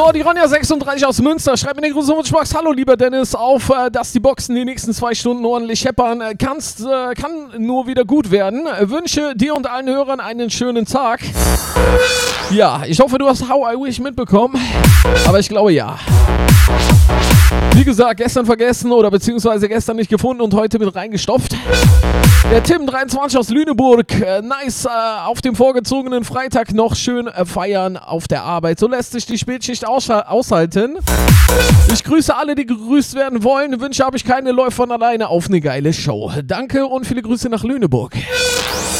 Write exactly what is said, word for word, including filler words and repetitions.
So, die Ronja sechsunddreißig aus Münster schreibt mir den Gruselwunschbox. Hallo, lieber Dennis, auf, äh, dass die Boxen die nächsten zwei Stunden ordentlich scheppern. Äh, kannst, äh, kann nur wieder gut werden. Äh, wünsche dir und allen Hörern einen schönen Tag. Ja, ich hoffe, du hast How I Wish mitbekommen. Aber ich glaube, ja. Wie gesagt, gestern vergessen oder beziehungsweise gestern nicht gefunden und heute mit reingestopft. Der Tim dreiundzwanzig aus Lüneburg, äh, nice, äh, auf dem vorgezogenen Freitag noch schön äh, feiern auf der Arbeit. So lässt sich die Spätschicht ausha- aushalten. Ich grüße alle, die gegrüßt werden wollen. Wünsche habe ich keine, läuft von alleine auf eine geile Show. Danke und viele Grüße nach Lüneburg.